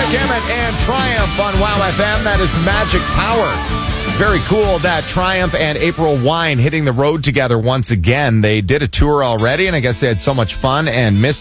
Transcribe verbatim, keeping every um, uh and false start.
Kirk Emmett and Triumph on Wow F M. That is Magic Power. Very cool that Triumph and April Wine hitting the road together once again. They did a tour already, and I guess they had so much fun and missed